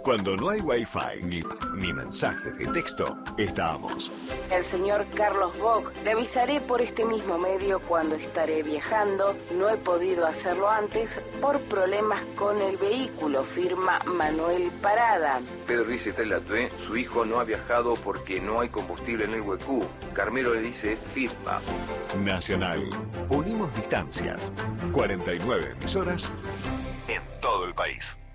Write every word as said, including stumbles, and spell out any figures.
Cuando no hay wifi ni, ni mensajes de texto, estamos. El señor Carlos Bock, le avisaré por este mismo medio cuando estaré viajando. No he podido hacerlo antes por problemas con el vehículo, firma Manuel Parada. Pedro dice Treilatue, su hijo no ha viajado porque no hay combustible en el Huecú. Carmelo le dice firma. Nacional. Unimos distancias. cuarenta y nueve emisoras en todo el país.